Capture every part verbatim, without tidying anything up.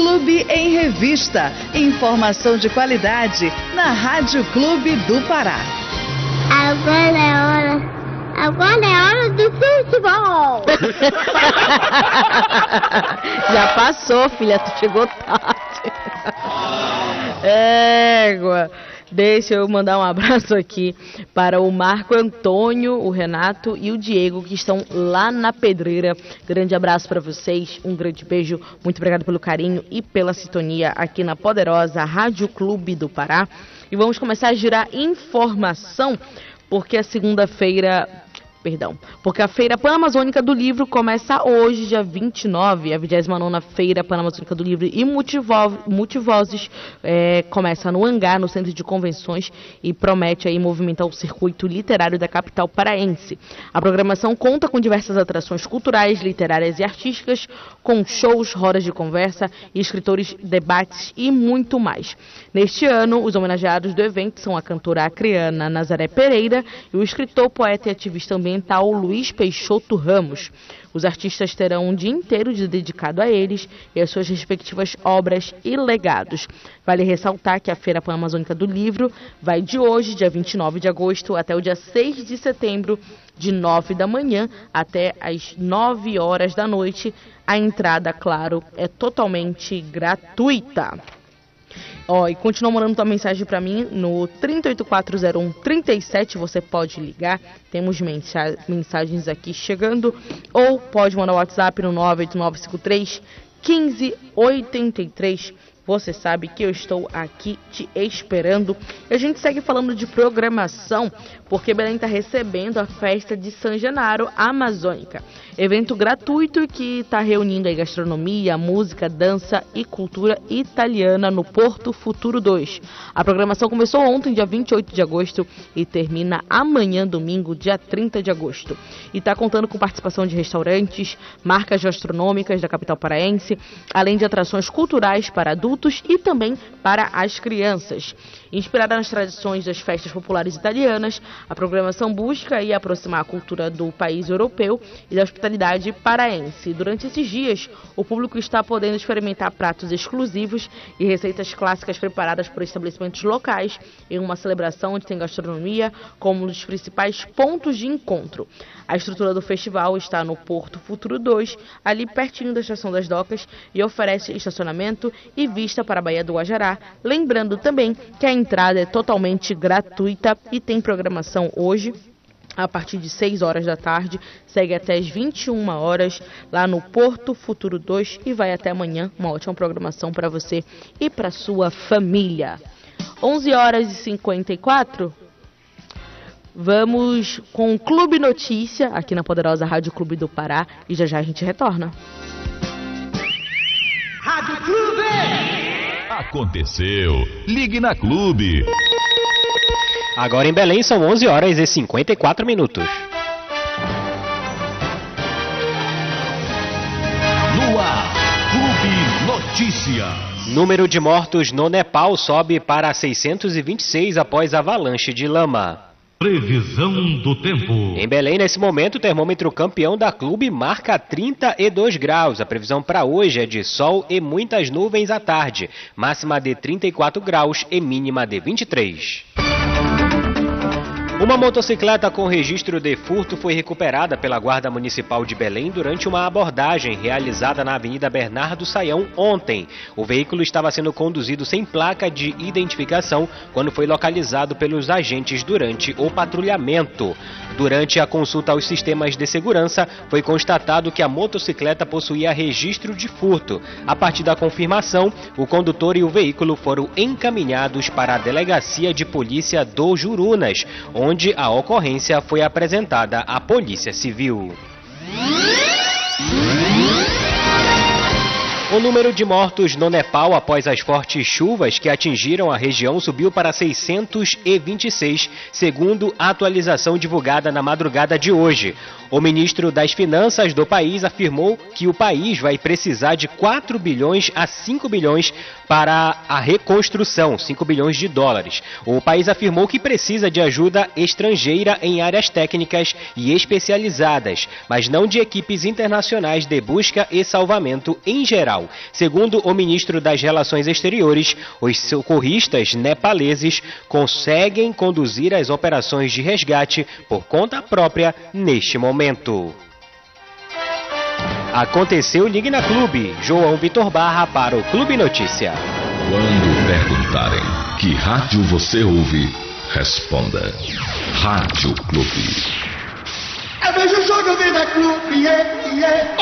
Clube em Revista. Informação de qualidade na Rádio Clube do Pará. Agora é hora. Agora é hora do futebol. Já passou, filha, tu chegou tarde. Égua. Deixa eu mandar um abraço aqui para o Marco Antônio, o Renato e o Diego, que estão lá na Pedreira. Grande abraço para vocês, um grande beijo, muito obrigado pelo carinho e pela sintonia aqui na poderosa Rádio Clube do Pará. E vamos começar a girar informação, porque a segunda-feira... Perdão, porque a Feira Panamazônica do Livro começa hoje, dia vinte e nove, a vigésima nona Feira Panamazônica do Livro e Multivo- Multivozes é, começa no Hangar, no Centro de Convenções, e promete aí movimentar o circuito literário da capital paraense. A programação conta com diversas atrações culturais, literárias e artísticas, com shows, rodas de conversa, escritores, debates e muito mais. Neste ano, os homenageados do evento são a cantora acreana Nazaré Pereira e o escritor, poeta e ativista ambiental Luiz Peixoto Ramos. Os artistas terão um dia inteiro de dedicado a eles e às suas respectivas obras e legados. Vale ressaltar que a Feira Panamazônica do Livro vai de hoje, dia vinte e nove de agosto, até o dia seis de setembro, de nove da manhã até as nove horas da noite. A entrada, claro, é totalmente gratuita. Ó, e continua mandando tua mensagem para mim no trinta e oito quatro zero um trinta e sete, você pode ligar, temos mensa- mensagens aqui chegando, ou pode mandar o WhatsApp no nove oito nove cinco três um cinco oito três. Você sabe que eu estou aqui te esperando. E a gente segue falando de programação, porque Belém está recebendo a festa de San Genaro Amazônica. Evento gratuito que está reunindo aí gastronomia, música, dança e cultura italiana no Porto Futuro dois. A programação começou ontem, dia vinte e oito de agosto, e termina amanhã, domingo, dia trinta de agosto. E está contando com participação de restaurantes, marcas gastronômicas da capital paraense, além de atrações culturais para adultos e também para as crianças. Inspirada nas tradições das festas populares italianas, a programação busca aí aproximar a cultura do país europeu e da hospitalidade paraense. Durante esses dias, o público está podendo experimentar pratos exclusivos e receitas clássicas preparadas por estabelecimentos locais em uma celebração onde tem gastronomia como um dos principais pontos de encontro. A estrutura do festival está no Porto Futuro dois, ali pertinho da Estação das Docas, e oferece estacionamento e vista para a Baía do Guajará. Lembrando também que a entrada é totalmente gratuita e tem programação hoje, a partir de seis horas da tarde, segue até as vinte e uma horas lá no Porto Futuro dois e vai até amanhã. Uma ótima programação para você e para sua família. onze horas e cinquenta e quatro. Vamos com o Clube Notícia, aqui na poderosa Rádio Clube do Pará, e já já a gente retorna. Rádio Clube! Aconteceu. Ligue na Clube. Agora em Belém são onze horas e cinquenta e quatro minutos. No ar, Clube Notícia. Número de mortos no Nepal sobe para seiscentos e vinte e seis após avalanche de lama. Previsão do tempo. Em Belém, nesse momento, o termômetro campeão da Clube marca trinta e dois graus. A previsão para hoje é de sol e muitas nuvens à tarde. Máxima de trinta e quatro graus e mínima de vinte e três. Uma motocicleta com registro de furto foi recuperada pela Guarda Municipal de Belém durante uma abordagem realizada na Avenida Bernardo Saião ontem. O veículo estava sendo conduzido sem placa de identificação quando foi localizado pelos agentes durante o patrulhamento. Durante a consulta aos sistemas de segurança, foi constatado que a motocicleta possuía registro de furto. A partir da confirmação, o condutor e o veículo foram encaminhados para a Delegacia de Polícia do Jurunas, onde a ocorrência foi apresentada à Polícia Civil. O número de mortos no Nepal após as fortes chuvas que atingiram a região subiu para seiscentos e vinte e seis, segundo a atualização divulgada na madrugada de hoje. O ministro das Finanças do país afirmou que o país vai precisar de quatro bilhões a cinco bilhões para a reconstrução, cinco bilhões de dólares. O país afirmou que precisa de ajuda estrangeira em áreas técnicas e especializadas, mas não de equipes internacionais de busca e salvamento em geral. Mundial. Segundo o ministro das Relações Exteriores, os socorristas nepaleses conseguem conduzir as operações de resgate por conta própria neste momento. Aconteceu Ligue na Clube. João Vitor Barra para o Clube Notícia. Quando perguntarem que rádio você ouve, responda: Rádio Clube. Eu vejo o jogo, eu vejo a Clube, yeah, yeah.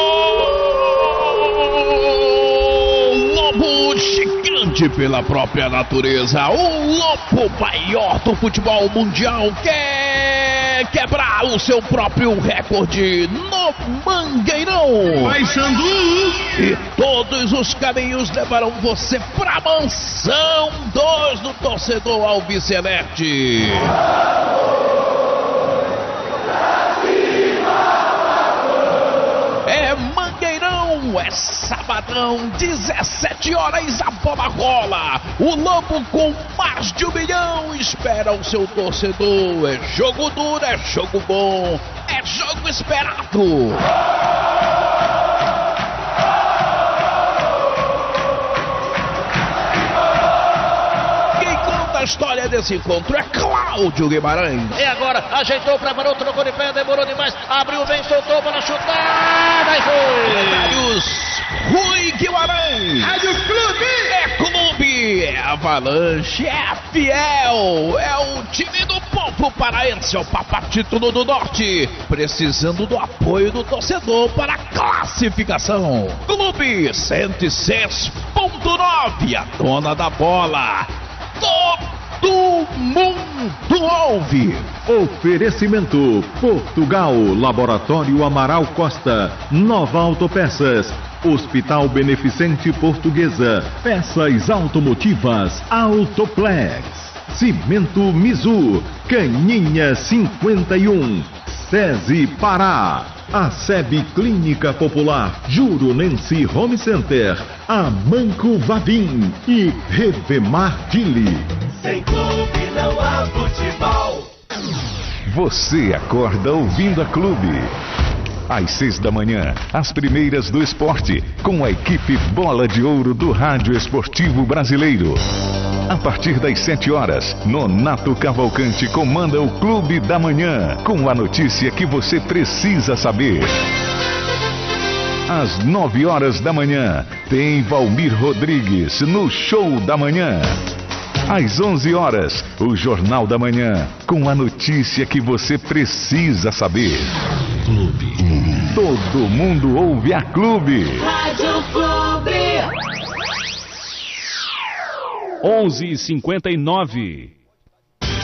Oh, lobo gigante pela própria natureza, o lobo maior do futebol mundial quer quebrar o seu próprio recorde no Mangueirão. Vai, Sandu! E todos os caminhos levarão você pra mansão dois do torcedor alviceleste. É Mangueirão, é sabadão, dezessete horas, a bola rola. O Lobo com mais de um milhão espera o seu torcedor. É jogo duro, é jogo bom, é jogo esperado. A história desse encontro é Cláudio Guimarães. E agora, ajeitou pra Maroto, trocou de pé, demorou demais, abriu bem, soltou para chutar, daí foi! Rui Guimarães. Rádio Clube! É clube, é avalanche, é fiel, é o time do povo paraense, é o Papatítulo do Norte, precisando do apoio do torcedor para a classificação. Clube cento e seis ponto nove, a dona da bola. Todo mundo ouve. Oferecimento Portugal, Laboratório Amaral Costa, Nova Autopeças, Hospital Beneficente Portuguesa, Peças Automotivas Autoplex, Cimento Mizu, Caninha cinquenta e um, SESI Pará, a SEB Clínica Popular, Jurunense Home Center, Amanco Vavim e Revemar Dili. Sem clube não há futebol. Você acorda ouvindo a Clube. Às seis da manhã, as primeiras do esporte, com a equipe Bola de Ouro do Rádio Esportivo Brasileiro. A partir das sete horas, Nonato Cavalcante comanda o Clube da Manhã, com a notícia que você precisa saber. Às nove horas da manhã, tem Valmir Rodrigues no Show da Manhã. Às onze horas, o Jornal da Manhã, com a notícia que você precisa saber. Clube. Todo mundo ouve a Clube. Rádio Clube. onze e cinquenta e nove.